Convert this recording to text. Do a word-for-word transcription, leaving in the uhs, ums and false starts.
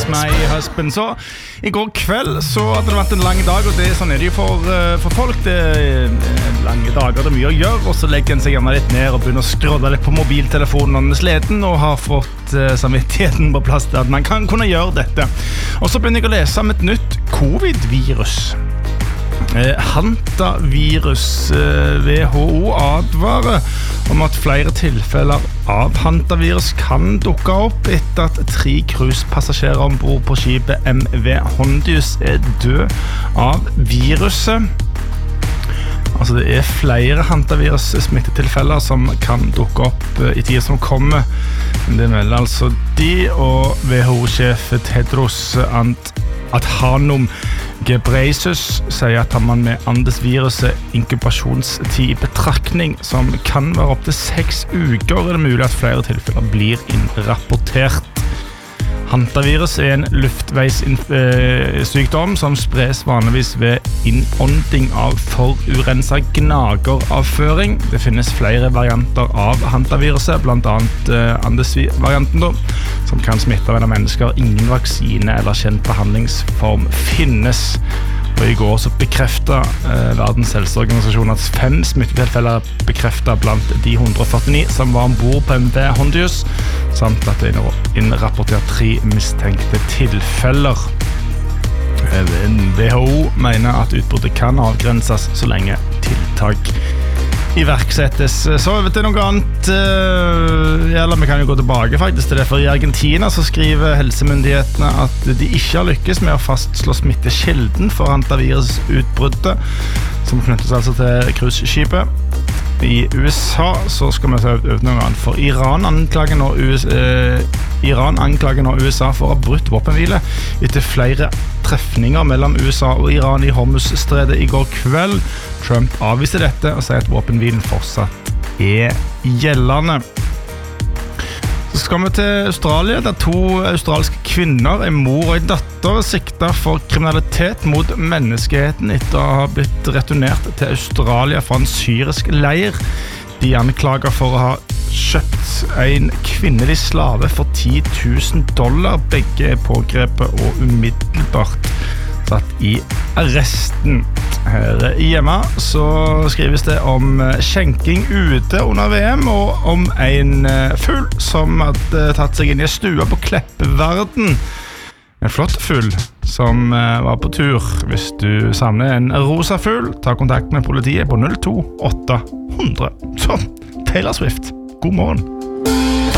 My Husband. Så i går kveld så hadde det vært en lang dag, og det, sånn er det jo for, for folk. Det er lange dager, det er mye å gjøre, og så legger en seg gjerne litt ned og begynner å skråle litt på mobiltelefonen når den er sliten, og har fått uh, samvittigheten på plass til at man kan kunne gjøre dette. Og så begynner jeg å lese om et nytt covid-virus. Eh, Hantavirus. eh, W H O advarer om at flere tilfeller av hantavirus kan dukke opp etter at tre cruisepassasjerer ombord på skipet M V Hondius er død av viruset. Altså det er flere hantavirus-smittetilfeller som kan dukke opp i tiden som kommer. Det melder altså de, og W H O-sjef Tedros Adhanom Ghebreyesus sier at har man med Andes-viruset inkubasjonstid i betraktning, som kan være opp til seks uker, er det mulig at flere tilfeller blir innrapportert. Hantavirus er en luftveissykdom som spres vanligvis ved innånding av forurenset gnageravføring. Det finnes flere varianter av hantaviruset, blant annet Andes-varianten, som kan smitte mellom mennesker. Ingen vaksine eller kjent behandlingsform finnes. Og i går så bekreftet eh, Verdens helseorganisasjon at fem smittetilfeller er bekreftet blant de one hundred forty-nine som var ombord på M V Hondius, samt at det er innrapportert tre mistenkte tilfeller. W H O mener at utbruddet kan avgrenses så lenge tiltak iverksettes. Så over til noe annet, eller vi kan jo gå tilbake faktisk til det, for i Argentina så skriver helsemyndighetene at de ikke har lykkes med å fastslå smittekilden for hantavirusutbruddet, som knyttes altså til cruiseskipet. I U S A så skal vi se over noe annet, for Iran anklager nå U S A, eh, Iran anklager nå U S A for å ha brutt våpenhvile etter flere trefninger mellom U S A og Iran i Hormuz-stredet i går kveld. Trump avviser dette og sier at våpenhvilen fortsatt er gjeldende. Så skal vi til Australia, der to australske kvinner, en mor og en datter, siktet for kriminalitet mot menneskeheten etter å ha blitt returnert til Australia fra en syrisk leir. De anklager for å ha kjøpt en kvinnelig slave for ti tusen dollar. Begge er pågrepet og umiddelbart satt i arresten. Her hjemme så skrives det om skjenking ute under V M, og om en fugl som hadde tatt seg inn i stua på Kleppeverden. En flott fugl som var på tur. Hvis du savner en rosa fugl, ta kontakt med politiet på null to åtte hundre. Så, Taylor Swift, god morgen.